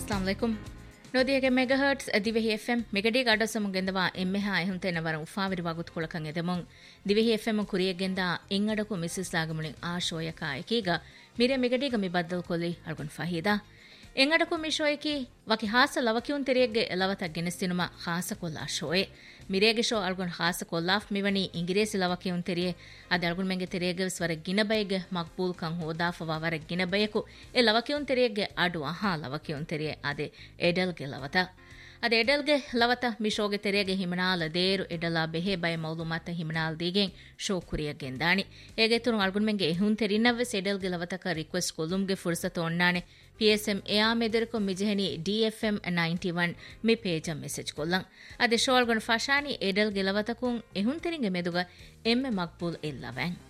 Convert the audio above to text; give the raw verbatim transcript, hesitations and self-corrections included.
अस्सलाम वालेकुम ನೋದಿಯಗೆ megahertz ದಿವೆಹಿ FM ಮೆಗಡಿ ಗಾಡಸಮುಗೆಂದವಾ ಎಮ್ಮೆಹಾ ಎಹುಂತೆನ ವರ ಉಫಾವಿರಿ ವಾಗುತ್ ಕೊಳಕಂ ಎದೆಮೊಂ ದಿವೆಹಿ ಎಫ್ಎಂ ಕುರಿಯಗೆಂದ ಎಂಗಡಕು ಮಿಸಿಸ್ ಲಾಗಮುಳಿ ಆ ಶೋಯಕ ಏಕೀಗ ಮಿರೆ ಮೆಗಡಿಗ ಮಿ ಬದ್ದಲ್ ಕೊಲಿ ಅಳ್ಗುನ್ ಫಹೀದಾ ಎಂಗಡಕು ಮಿ ಶೋಯಕಿ ವಕಿ ಹಾಸ ಲವಕಿಯುನ್ ತೆರಿಯಗೆ ಲವತ ಗೆನೆಸ್ತಿನುಮ ಖಾಸ ಕೊಲ್ಲಾ ಶೋಯೆ ಮಿರೆಗೆ ಶೋ ಅಳ್ಗುನ್ ಖಾಸ ಕೊಲ್ಲಾಫ್ ಮಿವನಿ ಇಂಗಿರೇಸಿ ಲವಕಿಯುನ್ ತೆರಿಯೆ ಅದ ಅಳ್ಗುನ್ ಮೆಂಗೆ ತೆರಿಯಗೆ ಸ್ವರ ಗಿನಬೈಗೆ ಮಕ್ಬೂಲ್ ಕಂ ಹೋದಾಫವಾ ವರ ಗಿನಬಯಕು ಎ ಲವಕಿಯುನ್ ತೆರಿಯಗೆ ಅಡು ಅಹಾ ಲವಕಿಯುನ್ ತೆರಿಯೆ ಅದೆ ಎಡಲ್ಗೆ ಲವತ ಅದ ಎಡಲ್ಗೆ ಲವತ ಮಿ ಶೋಗೆ ತೆರೆಗೆ ಹಿಮನಾಲ there ಎಡಲ ಬೆಹೆ ಬಯ ಮೌಲುಮಾತ ಹಿಮನಾಲ್ ದೀಗೆನ್ show ಕುರಿಯಗೆಂದಾಣಿ ಏಗೆ ತುರು ಅಳ್ಗುನ್ ಮೆಂಗೆ ಎಹುನ್ ತೆರಿನವ್ವೆಸ್ ಎಡಲ್ಗೆ ಲವತಕ request ಕೊಲುಮ್ಗೆ ಫುರ್ಸತ ಒಣ್ಣಾಣೆ PSM ಎಆ ಮೆದರಕು ಮಿಜೆಹನಿ ಡಿಎಫ್ಎಂ ninety one me ಪೇಜ message Kollam ಅದೆ ಶೋ ಅಳ್ಗುನ್ ಫಶಾನಿ ಎಡಲ್ಗೆ ಲವತಕುಂ ಎಹುನ್ ತೆರಿಂಗೆ ಮೆದುಗ ಎಮ್ಮೆ ಮಕ್ಬೂಲ್ ಇಲ್ಲವೆನ್